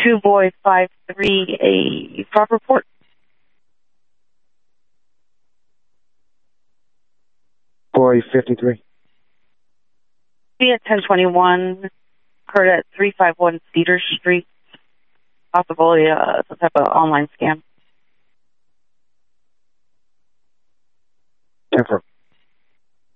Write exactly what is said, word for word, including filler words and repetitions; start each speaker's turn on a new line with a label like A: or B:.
A: two boy five three, a fraud report.
B: Boy fifty-three.
A: Be at ten twenty-one, occurred at three fifty-one Cedar Street. Possibly uh, some type of online scam.
B: ten four.